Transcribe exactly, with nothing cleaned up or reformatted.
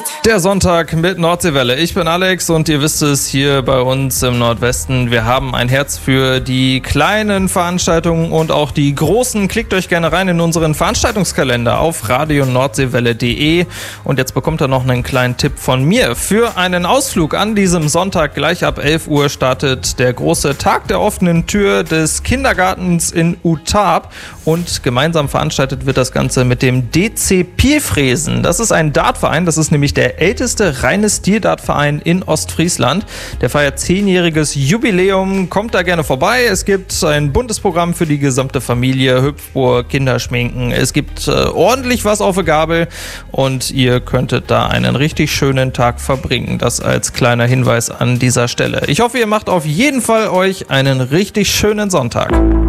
Der Sonntag mit Nordseewelle. Ich bin Alex und ihr wisst es, hier bei uns im Nordwesten, wir haben ein Herz für die kleinen Veranstaltungen und auch die großen. Klickt euch gerne rein in unseren Veranstaltungskalender auf radio nordseewelle punkt de und jetzt bekommt ihr noch einen kleinen Tipp von mir. Für einen Ausflug an diesem Sonntag gleich ab elf Uhr startet der große Tag der offenen Tür des Kindergartens in Utarp und gemeinsam veranstaltet wird das Ganze mit dem D C Pierfräsen. Das ist ein Dartverein, das ist nämlich der älteste reine Stil-Dart-Verein in Ostfriesland. Der feiert zehnjähriges Jubiläum. Kommt da gerne vorbei. Es gibt ein buntes Programm für die gesamte Familie, Hüpfburg, Kinderschminken. Es gibt äh, ordentlich was auf der Gabel und ihr könntet da einen richtig schönen Tag verbringen. Das als kleiner Hinweis an dieser Stelle. Ich hoffe, ihr macht auf jeden Fall euch einen richtig schönen Sonntag.